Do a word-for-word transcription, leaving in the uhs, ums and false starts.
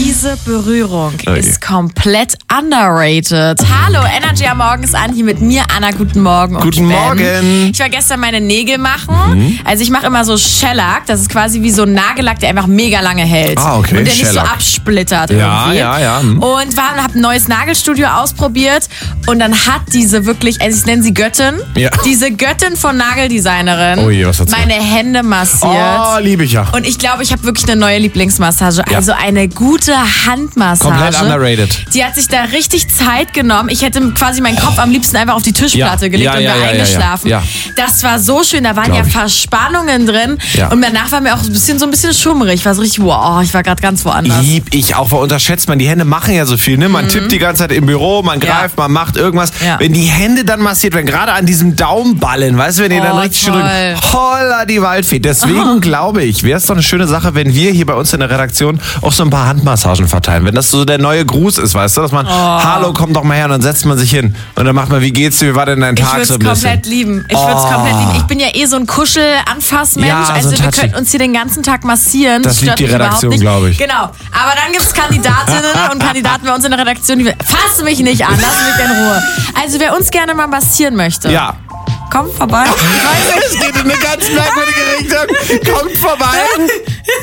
Diese Berührung Ui. ist komplett underrated. Hallo, Energy am Morgen ist an, hier mit mir, Anna, guten Morgen. Und guten Ben. Morgen. Ich war gestern meine Nägel machen. Mhm. Also ich mache immer so Shellac, das ist quasi wie so ein Nagellack, der einfach mega lange hält. Ah, okay. Und der nicht Shellac. so absplittert ja, irgendwie. Ja, ja, mhm. Und war, hab ein neues Nagelstudio ausprobiert und dann hat diese wirklich, also ich nenne sie Göttin, ja. diese Göttin von Nageldesignerin oh je, was hat's meine Hände massiert. Oh, liebe ich ja. Und ich glaube, ich habe wirklich eine neue Lieblingsmassage. Ja. Also eine gute Handmassage. Komplett underrated. Die hat sich da richtig Zeit genommen. Ich hätte quasi meinen Kopf am liebsten einfach auf die Tischplatte ja. gelegt ja, und ja, wäre ja, eingeschlafen. Ja, ja. Das war so schön. Da waren Glaub ja ich. Verspannungen drin. Ja. Und danach war mir auch ein bisschen so ein bisschen schummrig. Ich war so richtig, wow, ich war gerade ganz woanders. Lieb ich auch, weil unterschätzt man. Die Hände machen ja so viel. Ne? Man mhm. tippt die ganze Zeit im Büro, man greift, ja. man macht irgendwas. Ja. Wenn die Hände dann massiert werden, gerade an diesem Daumenballen, weißt du, wenn die oh, dann richtig schön toll. drücken. Holla die Waldfee. Deswegen oh. glaube ich, wäre es doch eine schöne Sache, wenn wir hier bei uns in der Redaktion auch so ein paar Handmassagen verteilen. Wenn das so der neue Gruß ist, weißt du, dass man, oh. hallo, komm doch mal her, und dann setzt man sich hin. Und dann macht man, wie geht's dir, wie war denn dein Tag? Ich so würde es komplett lieben. Ich würde es oh. komplett lieben. Ich bin ja eh so ein Kuschel-Anfassmensch. Ja, also so wir könnten uns hier den ganzen Tag massieren. Das, das liebt die Redaktion, glaube ich. Genau. Aber dann gibt es Kandidatinnen und Kandidaten bei uns in der Redaktion, die fass mich nicht an, lass mich in Ruhe. Also wer uns gerne mal massieren möchte. Ja. Kommt vorbei. Es geht in eine ganz merkwürdige Richtung. Kommt vorbei.